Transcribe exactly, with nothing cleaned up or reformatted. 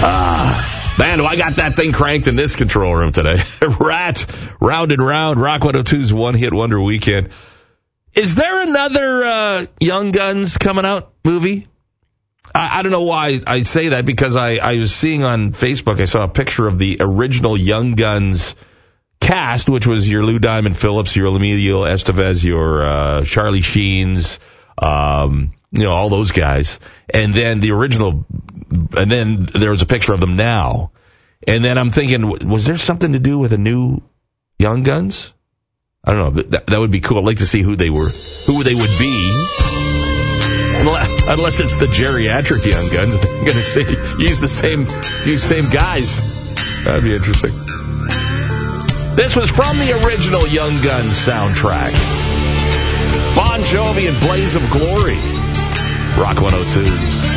Ah, man, do I got that thing cranked in this control room today. Rat, round and round, Rock one oh two's one-hit wonder weekend. Is there another uh, Young Guns coming out movie? I, I don't know why I say that, because I, I was seeing on Facebook, I saw a picture of the original Young Guns cast, which was your Lou Diamond Phillips, your Emilio Estevez, your uh, Charlie Sheens, um, you know, all those guys. And then the original, and then there was a picture of them now. And then I'm thinking, was there something to do with a new Young Guns? I don't know. That, that would be cool. I'd like to see who they were, who they would be. Unless it's the geriatric Young Guns, they're going to say use the same use same guys. That'd be interesting. This was from the original Young Guns soundtrack. Bon Jovi and Blaze of Glory. Rock one oh two.